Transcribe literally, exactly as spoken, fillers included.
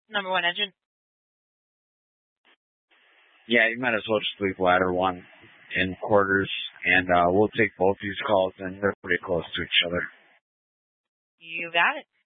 Number one engine. Yeah, you might as well just leave ladder one in quarters, and uh, we'll take both these calls, and they're pretty close to each other. You got it.